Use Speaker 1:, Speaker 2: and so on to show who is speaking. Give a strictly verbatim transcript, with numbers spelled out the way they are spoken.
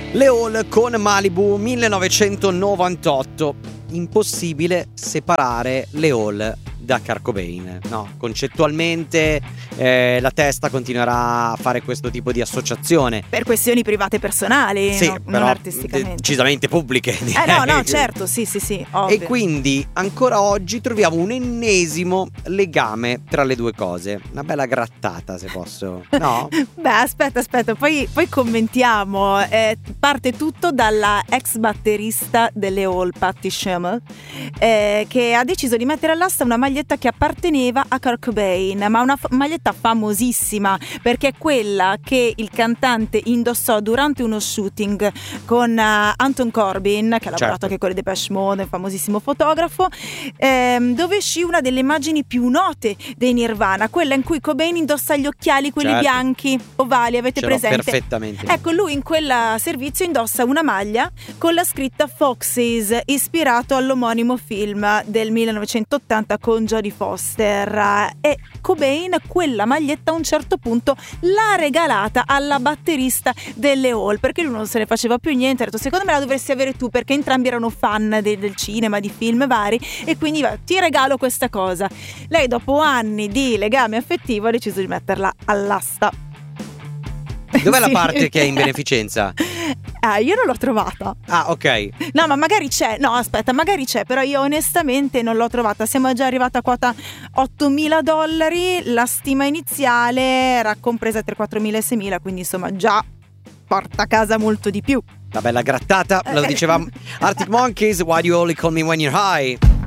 Speaker 1: Le Hall con Malibu millenovecentonovantotto. Impossibile separare le Hall da Kurt Cobain, no? Concettualmente eh, la testa continuerà a fare questo tipo di associazione
Speaker 2: per questioni private personali,
Speaker 1: sì,
Speaker 2: no,
Speaker 1: però
Speaker 2: non artisticamente,
Speaker 1: decisamente pubbliche,
Speaker 2: eh no no certo sì sì sì ovvio.
Speaker 1: E quindi ancora oggi troviamo un ennesimo legame tra le due cose, una bella grattata, se posso, no?
Speaker 2: Beh, aspetta aspetta poi, poi commentiamo. Eh, parte tutto dalla ex batterista delle Hall, Patti Schumacher, eh, che ha deciso di mettere all'asta una maglietta che apparteneva a Kurt Cobain, ma una f- maglietta famosissima perché è quella che il cantante indossò durante uno shooting con uh, Anton Corbijn, che ha lavorato
Speaker 1: certo.
Speaker 2: anche con le Depeche Mode, un famosissimo fotografo, ehm, dove uscì una delle immagini più note dei Nirvana, quella in cui Cobain indossa gli occhiali, quelli
Speaker 1: certo.
Speaker 2: bianchi ovali, avete
Speaker 1: Ce l'ho
Speaker 2: presente?
Speaker 1: perfettamente.
Speaker 2: Ecco, lui in quel servizio indossa una maglia con la scritta Foxes, ispirato all'omonimo film del millenovecentottanta con Jodie Foster, e Cobain quella maglietta a un certo punto l'ha regalata alla batterista delle Hall, perché lui non se ne faceva più niente, ha detto secondo me la dovresti avere tu, perché entrambi erano fan de- del cinema, di film vari, e quindi va, ti regalo questa cosa. Lei dopo anni di legame affettivo ha deciso di metterla all'asta.
Speaker 1: Dov'è
Speaker 2: Sì.
Speaker 1: la parte che è in beneficenza?
Speaker 2: Ah, io non l'ho trovata.
Speaker 1: Ah, ok.
Speaker 2: No, ma magari c'è. No, aspetta, magari c'è, però io onestamente non l'ho trovata. Siamo già arrivata a quota ottomila dollari. La stima iniziale era compresa tra quattromila e seimila, quindi insomma già porta a casa molto di più.
Speaker 1: La bella grattata, lo diceva Arctic Monkeys, Why Do You Only Call Me When You're High.